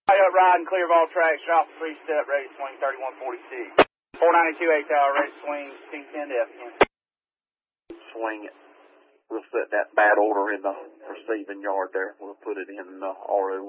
Riding clear of all tracks, drop the 3-step, ready to swing 3146. 492 8 hour, ready to swing 10 to F10. Swing it. We'll set that bad order in the receiving yard there. We'll put it in RO.